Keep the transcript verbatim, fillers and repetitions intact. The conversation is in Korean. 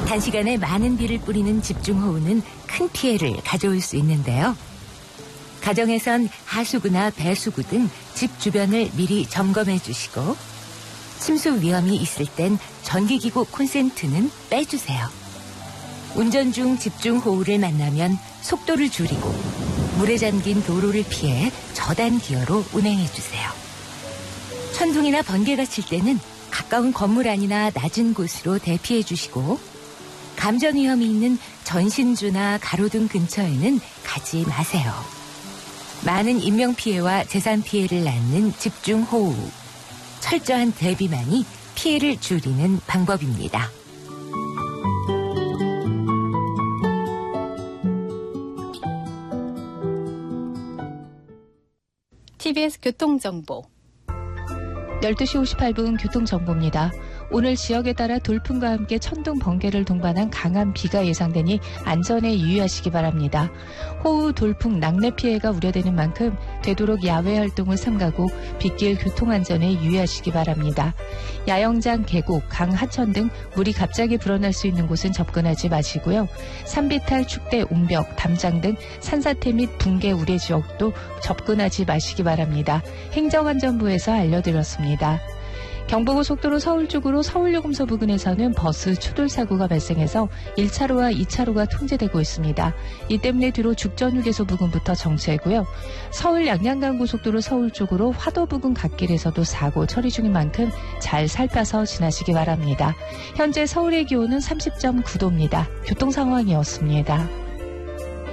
단시간에 많은 비를 뿌리는 집중호우는 큰 피해를 가져올 수 있는데요. 가정에선 하수구나 배수구 등 집 주변을 미리 점검해 주시고 침수 위험이 있을 땐 전기기구 콘센트는 빼주세요. 운전 중 집중호우를 만나면 속도를 줄이고 물에 잠긴 도로를 피해 저단 기어로 운행해 주세요. 천둥이나 번개가 칠 때는 가까운 건물 안이나 낮은 곳으로 대피해 주시고 감전 위험이 있는 전신주나 가로등 근처에는 가지 마세요. 많은 인명피해와 재산 피해를 낳는 집중호우. 철저한 대비만이 피해를 줄이는 방법입니다. 티비에스 교통정보 열두 시 오십팔 분 교통정보입니다. 오늘 지역에 따라 돌풍과 함께 천둥, 번개를 동반한 강한 비가 예상되니 안전에 유의하시기 바랍니다. 호우, 돌풍, 낙뢰 피해가 우려되는 만큼 되도록 야외 활동을 삼가고 빗길 교통안전에 유의하시기 바랍니다. 야영장, 계곡, 강, 하천 등 물이 갑자기 불어날 수 있는 곳은 접근하지 마시고요. 산비탈, 축대, 옹벽, 담장 등 산사태 및 붕괴 우려 지역도 접근하지 마시기 바랍니다. 행정안전부에서 알려드렸습니다. 경부고속도로 서울 쪽으로 서울요금소 부근에서는 버스 추돌 사고가 발생해서 일 차로와 이 차로가 통제되고 있습니다. 이 때문에 뒤로 죽전휴게소 부근부터 정체고요. 서울 양양간고속도로 서울 쪽으로 화도 부근 갓길에서도 사고 처리 중인 만큼 잘 살펴서 지나시기 바랍니다. 현재 서울의 기온은 삼십 점 구 도입니다. 교통 상황이었습니다.